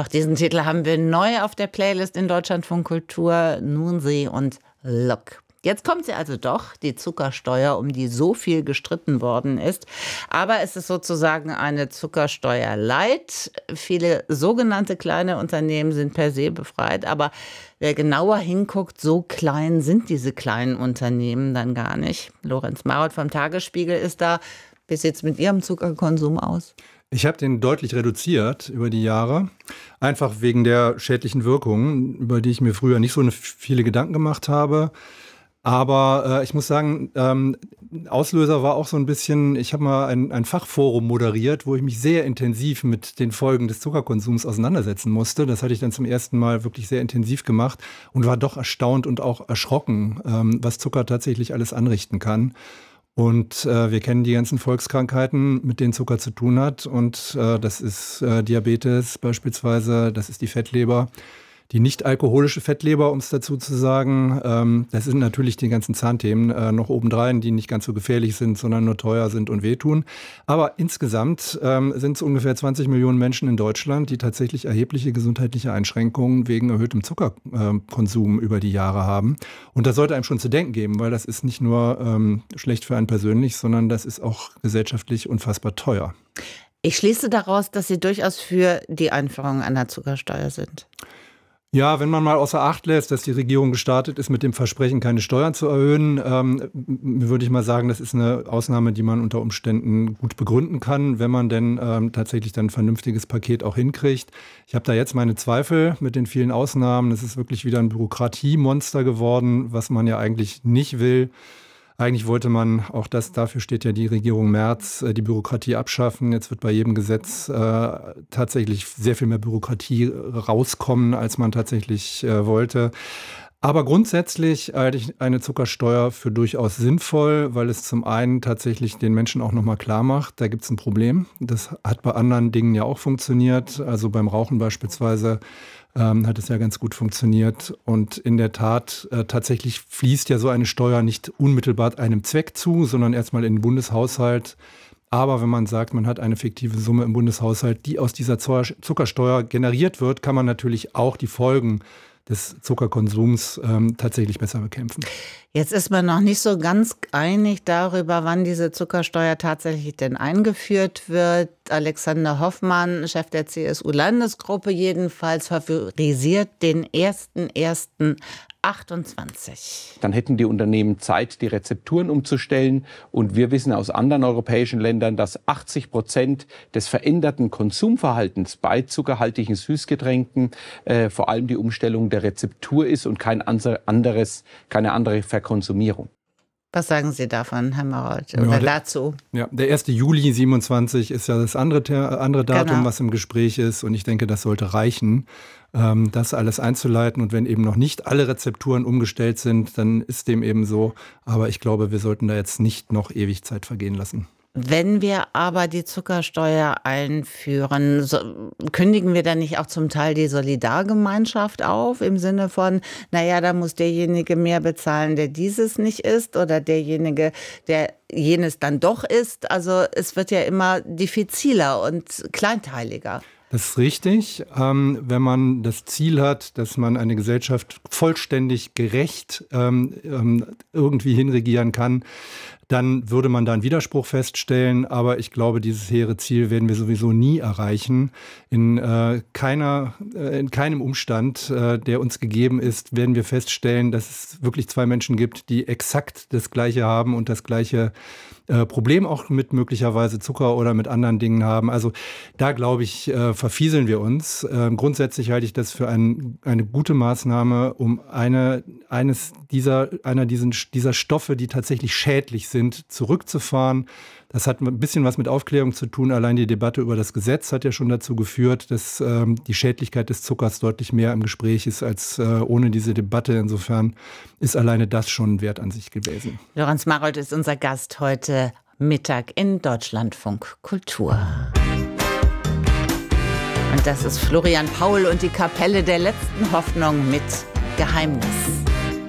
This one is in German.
Auch diesen Titel haben wir neu auf der Playlist in Deutschlandfunk Kultur, Nunsee und Look. Jetzt kommt sie also doch, die Zuckersteuer, um die so viel gestritten worden ist. Aber es ist sozusagen eine Zuckersteuer light. Viele sogenannte kleine Unternehmen sind per se befreit. Aber wer genauer hinguckt, so klein sind diese kleinen Unternehmen dann gar nicht. Lorenz Marold vom Tagesspiegel ist da. Wie sieht es mit Ihrem Zuckerkonsum aus? Ich habe den deutlich reduziert über die Jahre, einfach wegen der schädlichen Wirkungen, über die ich mir früher nicht so viele Gedanken gemacht habe. Aber ich muss sagen, Auslöser war auch so ein bisschen, ich habe mal ein Fachforum moderiert, wo ich mich sehr intensiv mit den Folgen des Zuckerkonsums auseinandersetzen musste. Das hatte ich dann zum ersten Mal wirklich sehr intensiv gemacht und war doch erstaunt und auch erschrocken, was Zucker tatsächlich alles anrichten kann. Und wir kennen die ganzen Volkskrankheiten, mit denen Zucker zu tun hat. Und das ist Diabetes beispielsweise, das ist die Fettleber. Die nicht alkoholische Fettleber, um es dazu zu sagen, das sind natürlich die ganzen Zahnthemen noch obendrein, die nicht ganz so gefährlich sind, sondern nur teuer sind und wehtun. Aber insgesamt sind es ungefähr 20 Millionen Menschen in Deutschland, die tatsächlich erhebliche gesundheitliche Einschränkungen wegen erhöhtem Zuckerkonsum über die Jahre haben. Und das sollte einem schon zu denken geben, weil das ist nicht nur schlecht für einen persönlich, sondern das ist auch gesellschaftlich unfassbar teuer. Ich schließe daraus, dass Sie durchaus für die Einführung einer Zuckersteuer sind. Ja, wenn man mal außer Acht lässt, dass die Regierung gestartet ist mit dem Versprechen, keine Steuern zu erhöhen, würde ich mal sagen, das ist eine Ausnahme, die man unter Umständen gut begründen kann, wenn man denn tatsächlich dann ein vernünftiges Paket auch hinkriegt. Ich habe da jetzt meine Zweifel mit den vielen Ausnahmen. Es ist wirklich wieder ein Bürokratiemonster geworden, was man ja eigentlich nicht will. Eigentlich wollte man, auch das, dafür steht ja die Regierung Merz, die Bürokratie abschaffen. Jetzt wird bei jedem Gesetz tatsächlich sehr viel mehr Bürokratie rauskommen, als man tatsächlich wollte. Aber grundsätzlich halte ich eine Zuckersteuer für durchaus sinnvoll, weil es zum einen tatsächlich den Menschen auch nochmal klar macht, da gibt es ein Problem. Das hat bei anderen Dingen ja auch funktioniert, also beim Rauchen beispielsweise. Hat es ja ganz gut funktioniert. Und in der Tat, tatsächlich fließt ja so eine Steuer nicht unmittelbar einem Zweck zu, sondern erstmal in den Bundeshaushalt. Aber wenn man sagt, man hat eine fiktive Summe im Bundeshaushalt, die aus dieser Zuckersteuer generiert wird, kann man natürlich auch die Folgen des Zuckerkonsums tatsächlich besser bekämpfen. Jetzt ist man noch nicht so ganz einig darüber, wann diese Zuckersteuer tatsächlich denn eingeführt wird. Alexander Hoffmann, Chef der CSU-Landesgruppe, jedenfalls favorisiert den 1.1.28. Dann hätten die Unternehmen Zeit, die Rezepturen umzustellen. Und wir wissen aus anderen europäischen Ländern, dass 80% des veränderten Konsumverhaltens bei zuckerhaltigen Süßgetränken vor allem die Umstellung der Rezeptur ist und keine andere Verkonsumierung. Was sagen Sie davon, Herr Marold, oder dazu? Ja, der 1. Juli 27 ist ja das andere Datum, genau, was im Gespräch ist. Und ich denke, das sollte reichen, das alles einzuleiten. Und wenn eben noch nicht alle Rezepturen umgestellt sind, dann ist dem eben so. Aber ich glaube, wir sollten da jetzt nicht noch ewig Zeit vergehen lassen. Wenn wir aber die Zuckersteuer einführen, kündigen wir dann nicht auch zum Teil die Solidargemeinschaft auf, im Sinne von, naja, da muss derjenige mehr bezahlen, der dieses nicht ist, oder derjenige, der jenes dann doch ist. Also es wird ja immer diffiziler und kleinteiliger. Das ist richtig. Wenn man das Ziel hat, dass man eine Gesellschaft vollständig gerecht irgendwie hinregieren kann, dann würde man da einen Widerspruch feststellen. Aber ich glaube, dieses hehre Ziel werden wir sowieso nie erreichen. In keinem Umstand, der uns gegeben ist, werden wir feststellen, dass es wirklich zwei Menschen gibt, die exakt das Gleiche haben und das gleiche Problem auch mit möglicherweise Zucker oder mit anderen Dingen haben. Also da, glaube ich, verfieseln wir uns. Grundsätzlich halte ich das für eine gute Maßnahme, um einer dieser Stoffe, die tatsächlich schädlich sind, zurückzufahren. Das hat ein bisschen was mit Aufklärung zu tun. Allein die Debatte über das Gesetz hat ja schon dazu geführt, dass die Schädlichkeit des Zuckers deutlich mehr im Gespräch ist als ohne diese Debatte. Insofern ist alleine das schon ein Wert an sich gewesen. Lorenz Marold ist unser Gast heute Mittag in Deutschlandfunk Kultur. Und das ist Florian Paul und die Kapelle der letzten Hoffnung mit Geheimnis.